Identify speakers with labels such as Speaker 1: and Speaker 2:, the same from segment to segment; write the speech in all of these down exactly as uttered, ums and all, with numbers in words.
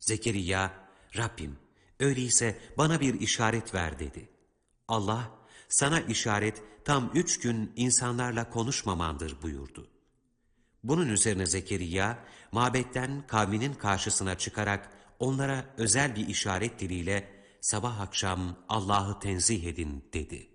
Speaker 1: Zekeriya, Rabbim, öyleyse bana bir işaret ver dedi. Allah, sana işaret tam üç gün insanlarla konuşmamandır buyurdu. Bunun üzerine Zekeriya, mabetten kavminin karşısına çıkarak onlara özel bir işaret diliyle sabah akşam Allah'ı tenzih edin dedi.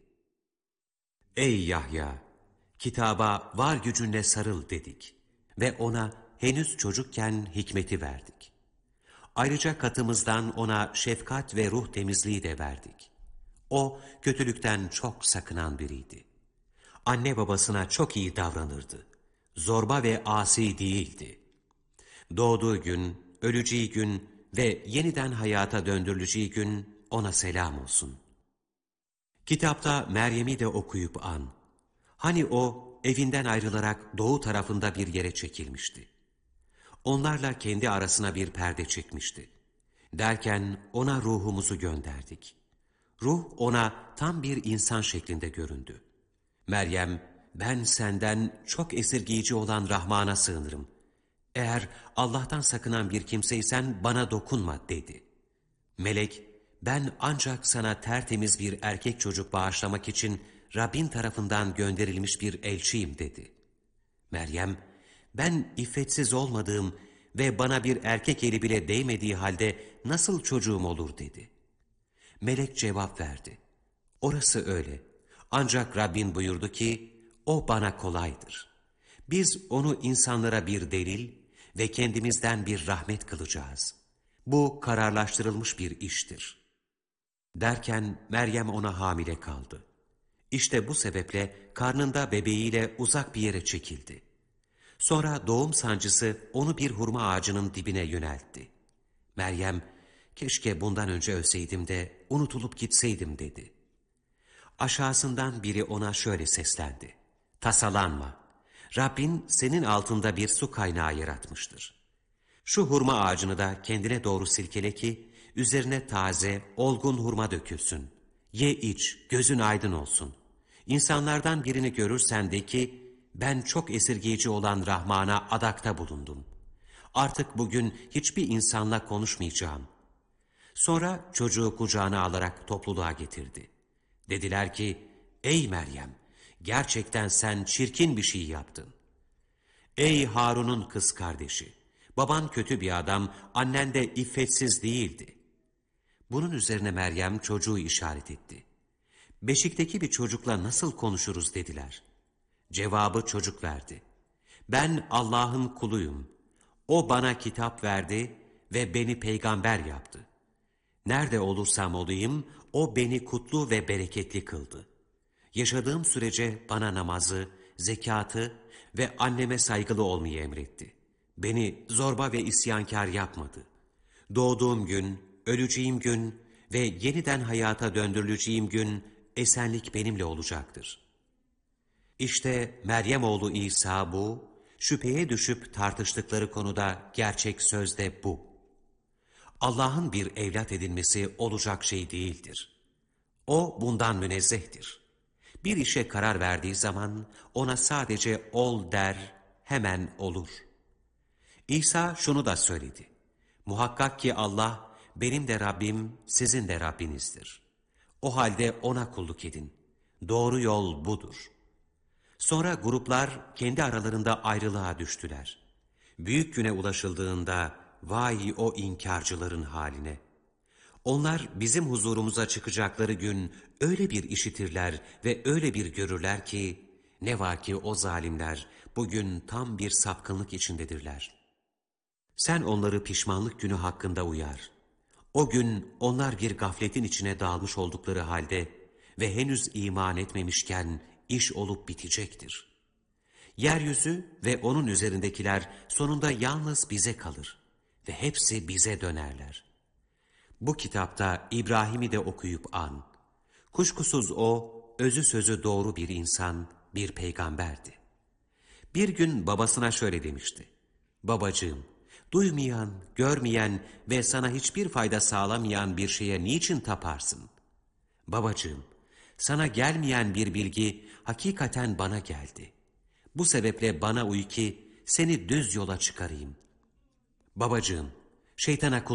Speaker 1: Ey Yahya! Kitaba var gücünle sarıl dedik ve ona henüz çocukken hikmeti verdik. Ayrıca katımızdan ona şefkat ve ruh temizliği de verdik. O kötülükten çok sakınan biriydi. Anne babasına çok iyi davranırdı. Zorba ve asi değildi. Doğduğu gün, öleceği gün ve yeniden hayata döndürüleceği gün ona selam olsun. Kitapta Meryem'i de okuyup an. Hani o evinden ayrılarak doğu tarafında bir yere çekilmişti. Onlarla kendi arasına bir perde çekmişti. Derken ona ruhumuzu gönderdik. Ruh ona tam bir insan şeklinde göründü. Meryem, ben senden çok esirgeyici olan Rahman'a sığınırım. Eğer Allah'tan sakınan bir kimseysen bana dokunma dedi. Melek, ben ancak sana tertemiz bir erkek çocuk bağışlamak için Rabbin tarafından gönderilmiş bir elçiyim dedi. Meryem, ben iffetsiz olmadığım ve bana bir erkek eli bile değmediği halde nasıl çocuğum olur dedi. Melek cevap verdi. Orası öyle. Ancak Rabbin buyurdu ki, o bana kolaydır. Biz onu insanlara bir delil ve kendimizden bir rahmet kılacağız. Bu kararlaştırılmış bir iştir. Derken Meryem ona hamile kaldı. İşte bu sebeple karnında bebeğiyle uzak bir yere çekildi. Sonra doğum sancısı onu bir hurma ağacının dibine yöneltti. Meryem, keşke bundan önce ölseydim de unutulup gitseydim dedi. Aşağısından biri ona şöyle seslendi. Tasalanma, Rabbin senin altında bir su kaynağı yaratmıştır. Şu hurma ağacını da kendine doğru silkele ki, üzerine taze, olgun hurma dökülsün. Ye iç, gözün aydın olsun. İnsanlardan birini görürsen de ki, ben çok esirgeyici olan Rahman'a adakta bulundum. Artık bugün hiçbir insanla konuşmayacağım. Sonra çocuğu kucağına alarak topluluğa getirdi. Dediler ki, ey Meryem, gerçekten sen çirkin bir şey yaptın. Ey Harun'un kız kardeşi, baban kötü bir adam, annen de iffetsiz değildi. Bunun üzerine Meryem çocuğu işaret etti. Beşikteki bir çocukla nasıl konuşuruz dediler. Cevabı çocuk verdi. Ben Allah'ın kuluyum. O bana kitap verdi ve beni peygamber yaptı. Nerede olursam olayım, o beni kutlu ve bereketli kıldı. Yaşadığım sürece bana namazı, zekatı ve anneme saygılı olmayı emretti. Beni zorba ve isyankar yapmadı. Doğduğum gün, öleceğim gün ve yeniden hayata döndürüleceğim gün esenlik benimle olacaktır. İşte Meryem oğlu İsa bu, şüpheye düşüp tartıştıkları konuda gerçek söz de bu. Allah'ın bir evlat edinmesi olacak şey değildir. O bundan münezzehtir. Bir işe karar verdiği zaman ona sadece ol der, hemen olur. İsa şunu da söyledi. Muhakkak ki Allah benim de Rabbim, sizin de Rabbinizdir. O halde ona kulluk edin. Doğru yol budur. Sonra gruplar kendi aralarında ayrılığa düştüler. Büyük güne ulaşıldığında vay o inkarcıların haline. Onlar bizim huzurumuza çıkacakları gün öyle bir işitirler ve öyle bir görürler ki, ne var ki o zalimler bugün tam bir sapkınlık içindedirler. Sen onları pişmanlık günü hakkında uyar. O gün onlar bir gafletin içine dalmış oldukları halde ve henüz iman etmemişken iş olup bitecektir. Yeryüzü ve onun üzerindekiler sonunda yalnız bize kalır ve hepsi bize dönerler. Bu kitapta İbrahim'i de okuyup an. Kuşkusuz o, özü sözü doğru bir insan, bir peygamberdi. Bir gün babasına şöyle demişti. Babacığım, duymayan, görmeyen ve sana hiçbir fayda sağlamayan bir şeye niçin taparsın? Babacığım, sana gelmeyen bir bilgi hakikaten bana geldi. Bu sebeple bana uy ki seni düz yola çıkarayım. Babacığım, şeytana